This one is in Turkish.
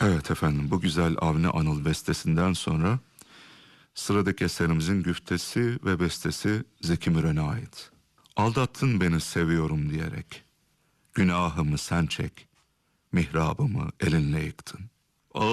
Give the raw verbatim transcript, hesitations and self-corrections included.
Evet efendim, bu güzel Avni Anıl bestesinden sonra sıradaki eserimizin güftesi ve bestesi Zeki Müren'e ait. Aldattın beni seviyorum diyerek, günahımı sen çek, mihrabımı elinle yıktın.